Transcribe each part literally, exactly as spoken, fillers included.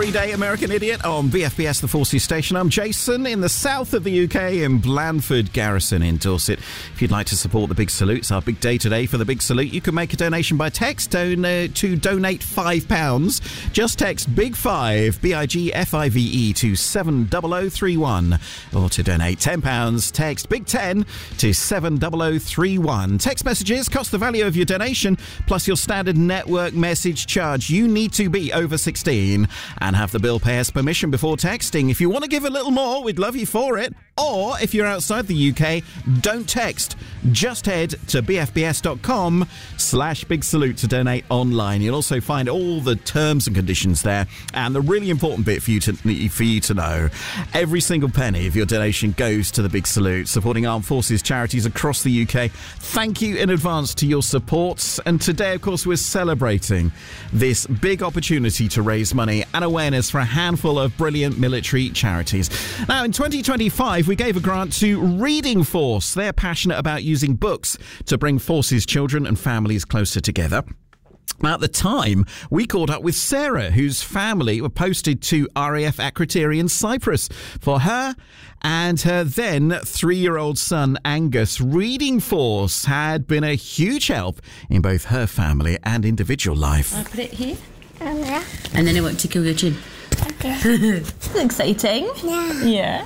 Free Day, American Idiot on B F B S, the Forces Station. I'm Jason in the south of the U K in Blandford Garrison in Dorset. If you'd like to support the Big Salute, it's our big day today for the Big Salute. You can make a donation by text don- uh, to donate five pounds. Just text Big Five, B I G F I V E, to seven double oh three one. Or to donate ten pounds, text Big Ten to seven double oh three one. Text messages cost the value of your donation plus your standard network message charge. You need to be over sixteen and have the bill payer's permission before texting. If you want to give a little more, we'd love you for it. Or if you're outside the U K, don't text. Just head to bfbs.com slash big salute to donate online. You'll also find all the terms and conditions there. And the really important bit for you to for you to know, every single penny of your donation goes to the Big Salute, supporting armed forces charities across the U K. Thank you in advance to your support. And today, of course, we're celebrating this big opportunity to raise money and awareness for a handful of brilliant military charities. Now, in twenty twenty-five, we gave a grant to Reading Force. They're passionate about using books to bring forces children and families closer together. Now, at the time, we caught up with Sarah, whose family were posted to R A F Akrotiri in Cyprus. For her and her then three-year-old son, Angus, Reading Force had been a huge help in both her family and individual life. I'll put it here. Um, yeah. And then I won't tickle your chin. Okay. It's exciting. Yeah. Yeah.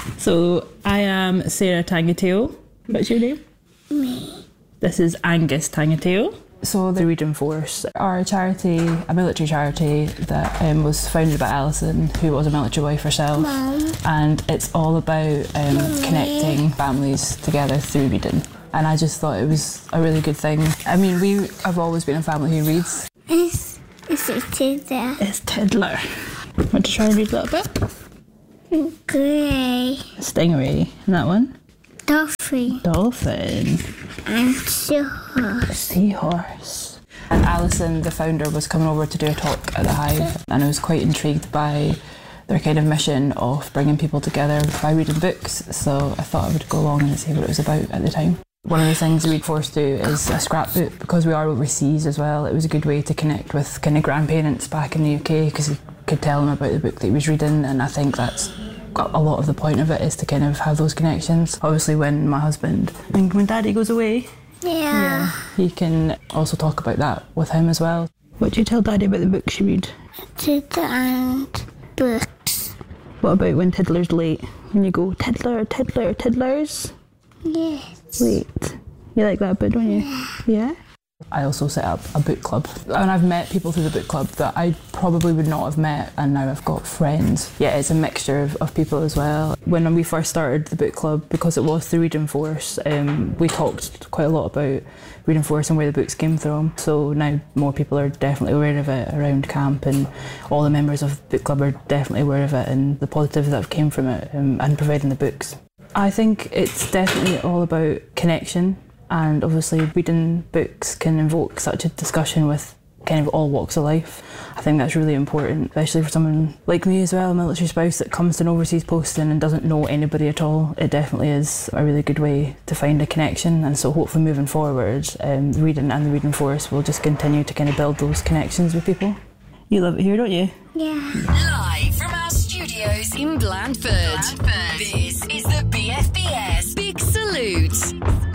So, I am Sarah Tangatail. What's your name? Me. This is Angus Tangatail. So, the Reading Force are a charity, a military charity that um, was founded by Alison, who was a military wife herself. Mum. And it's all about um, connecting families together through reading. And I just thought it was a really good thing. I mean, we have always been a family who reads. Is, is it Tiddler? It's Tiddler. Want to try and read a little bit? Grey. Stingray. And that one? Dolphin. Dolphin. And seahorse. Seahorse. And Alison, the founder, was coming over to do a talk at the Hive, and I was quite intrigued by their kind of mission of bringing people together by reading books, so I thought I would go along and see what it was about at the time. One of the things the Reading Force do is a scrapbook. Because we are overseas as well, it was a good way to connect with kind of grandparents back in the U K, because you could tell them about the book that he was reading, and I think that's a lot of the point of it, is to kind of have those connections. Obviously, when my husband, when, when Daddy goes away, Yeah. yeah, he can also talk about that with him as well. What do you tell Daddy about the books you read? Tiddler and books. What about when Tiddler's late? When you go, Tiddler, Tiddler, Tiddlers? Yes. Wait, you like that bit, don't you? Yeah. Yeah? I also set up a book club, and I've met people through the book club that I probably would not have met, and now I've got friends. Yeah, it's a mixture of, of people as well. When we first started the book club, because it was the Reading Force, um, we talked quite a lot about Reading Force and where the books came from. So now more people are definitely aware of it around camp, and all the members of the book club are definitely aware of it and the positives that have came from it, um, and providing the books. I think it's definitely all about connection. And obviously reading books can invoke such a discussion with kind of all walks of life. I think that's really important, especially for someone like me as well, a military spouse that comes to an overseas posting and doesn't know anybody at all. It definitely is a really good way to find a connection, and so hopefully moving forward, um, reading and the Reading Force will just continue to kind of build those connections with people. You love it here, don't you? Yeah. Live from our studios in Blandford, Blandford. This is the B F B S Big Salute.